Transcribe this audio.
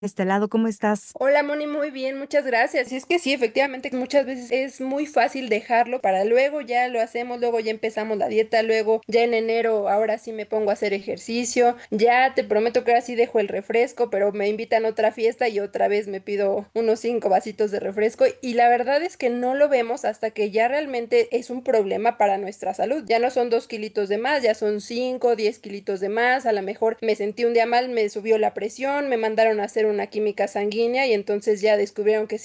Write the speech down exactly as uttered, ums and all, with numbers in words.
Este lado, ¿cómo estás? Hola Moni, muy bien, muchas gracias. Y es que sí, efectivamente, muchas veces es muy fácil dejarlo para luego ya lo hacemos, luego ya empezamos la dieta, luego ya en enero ahora sí me pongo a hacer ejercicio, ya te prometo que ahora sí dejo el refresco, pero me invitan a otra fiesta y otra vez me pido unos cinco vasitos de refresco y la verdad es que no lo vemos hasta que ya realmente es un problema para nuestra salud. Ya no son dos kilitos de más, ya son cinco, diez kilitos de más, a lo mejor me sentí un día mal, me subió la presión, me mandaron a hacer una química sanguínea y entonces ya descubrieron que sí